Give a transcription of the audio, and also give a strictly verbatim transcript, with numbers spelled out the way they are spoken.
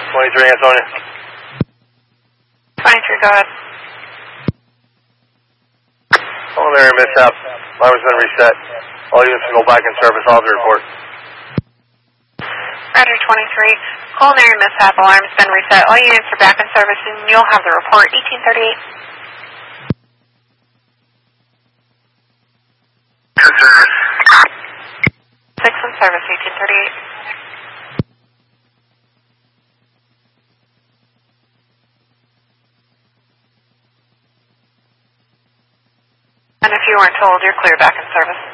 twenty-three, Antonia. twenty-three, go ahead. Culinary mishap. Alarm's been reset. All units will go back in service. All to report. Roger, twenty-three. Culinary mishap. Alarm's been reset. All units are back in service, and you'll have the report. eighteen thirty-eight. Service. Six in service, eighteen thirty-eight. And if you weren't told, you're clear back in service.